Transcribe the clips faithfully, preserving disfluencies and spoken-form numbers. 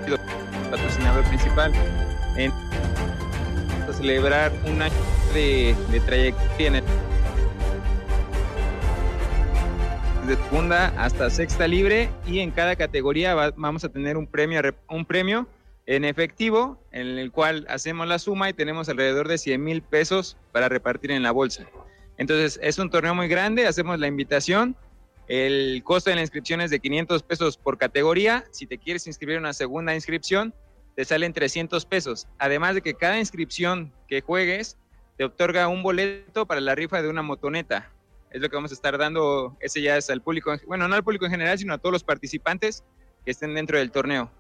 patrocinador principal. En a celebrar un año de, de trayectoria en el de segunda hasta sexta libre, y en cada categoría va, vamos a tener un premio, un premio en efectivo, en el cual hacemos la suma y tenemos alrededor de cien mil pesos para repartir en la bolsa. Entonces es un torneo muy grande, hacemos la invitación, el costo de la inscripción es de quinientos pesos por categoría. Si te quieres inscribir en una segunda inscripción, te salen trescientos pesos, además de que cada inscripción que juegues te otorga un boleto para la rifa de una motoneta. Es lo que vamos a estar dando, ese ya es al público, bueno, no al público en general, sino a todos los participantes que estén dentro del torneo.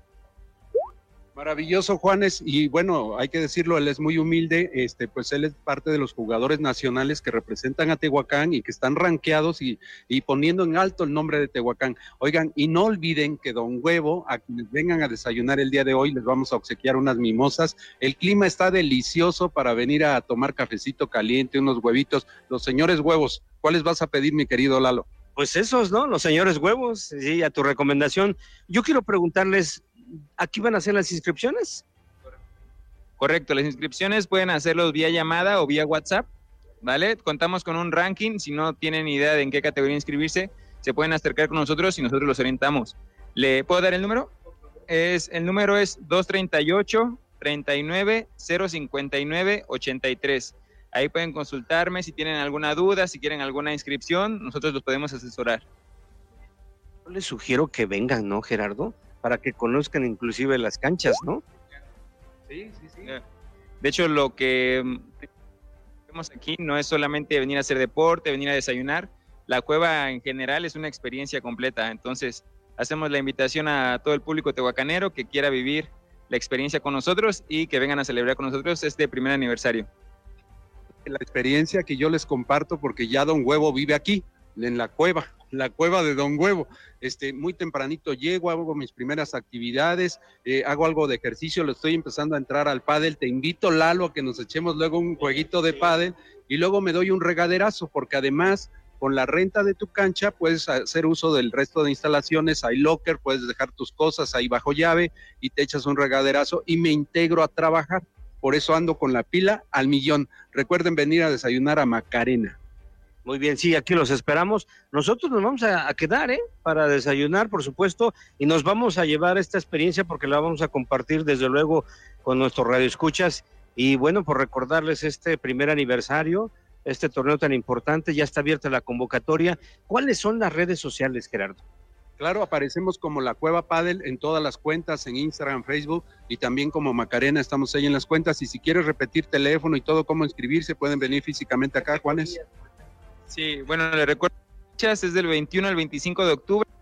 Maravilloso, Juanes, y bueno, hay que decirlo, él es muy humilde, este, pues él es parte de los jugadores nacionales que representan a Tehuacán y que están rankeados y, y poniendo en alto el nombre de Tehuacán. Oigan, y no olviden que Don Huevo, a quienes vengan a desayunar el día de hoy, les vamos a obsequiar unas mimosas. El clima está delicioso para venir a tomar cafecito caliente, unos huevitos. Los señores huevos, ¿cuáles vas a pedir, mi querido Lalo? Pues esos, ¿no? Los señores huevos, sí, a tu recomendación. Yo quiero preguntarles, ¿aquí van a hacer las inscripciones? Correcto, las inscripciones pueden hacerlos vía llamada o vía WhatsApp, ¿vale? Contamos con un ranking, si no tienen idea de en qué categoría inscribirse, se pueden acercar con nosotros y nosotros los orientamos. ¿Le puedo dar el número? Es, el número es dos treinta y ocho, treinta y nueve, cero cincuenta y nueve, ochenta y tres. Ahí pueden consultarme si tienen alguna duda, si quieren alguna inscripción, nosotros los podemos asesorar. Yo les sugiero que vengan, ¿no, Gerardo? Para que conozcan inclusive las canchas, ¿no? Sí, sí, sí. De hecho, lo que vemos aquí no es solamente venir a hacer deporte, venir a desayunar. La cueva en general es una experiencia completa. Entonces, hacemos la invitación a todo el público tehuacanero que quiera vivir la experiencia con nosotros y que vengan a celebrar con nosotros este primer aniversario. La experiencia que yo les comparto, porque ya Don Huevo vive aquí, en la cueva. La cueva de Don Huevo, este, muy tempranito llego, hago mis primeras actividades, eh, hago algo de ejercicio, le estoy empezando a entrar al pádel, te invito, Lalo, a que nos echemos luego un jueguito de pádel, y luego me doy un regaderazo, porque además, con la renta de tu cancha, puedes hacer uso del resto de instalaciones, hay locker, puedes dejar tus cosas ahí bajo llave, y te echas un regaderazo, y me integro a trabajar, por eso ando con la pila al millón. Recuerden venir a desayunar a Macarena. Muy bien, sí, aquí los esperamos. Nosotros nos vamos a, a quedar, ¿eh? Para desayunar, por supuesto, y nos vamos a llevar esta experiencia porque la vamos a compartir desde luego con nuestros radioescuchas. Y bueno, por recordarles este primer aniversario, este torneo tan importante, ya está abierta la convocatoria. ¿Cuáles son las redes sociales, Gerardo? Claro, aparecemos como La Cueva Pádel en todas las cuentas, en Instagram, Facebook, y también como Macarena, estamos ahí en las cuentas. Y si quieres repetir teléfono y todo, cómo inscribirse, pueden venir físicamente acá, Juanes. Sí, bueno, le recuerdo, es del veintiuno al veinticinco de octubre,